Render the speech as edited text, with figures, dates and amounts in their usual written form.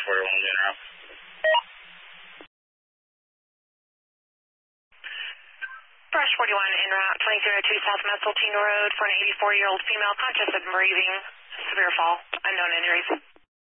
41 en route. Brush 41 en route, 2002 South Messeltine Road for an 84-year-old female conscious and breathing, severe fall, unknown injuries.